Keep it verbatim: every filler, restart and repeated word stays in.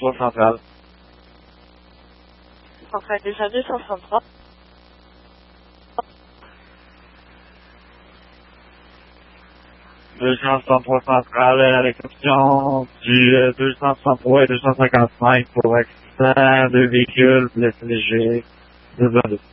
trois centrale. Centrale déjà deux cent soixante-trois. deux cent soixante-trois centrale à l'exception du euh, deux cent soixante-trois et deux cent cinquante-cinq pour accident de véhicules blessés légers. Désolé.